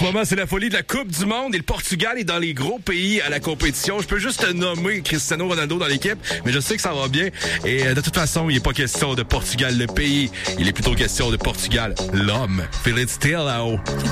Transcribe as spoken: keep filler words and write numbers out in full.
moment, c'est la folie de la Coupe du Monde et le Portugal est dans les gros pays à la compétition. Je peux juste te nommer Cristiano Ronaldo dans l'équipe, mais je sais que ça va bien. Et de toute façon, il n'est pas question de Portugal, le pays. Il est plutôt question de Portugal, l'homme. Feel it still là-haut.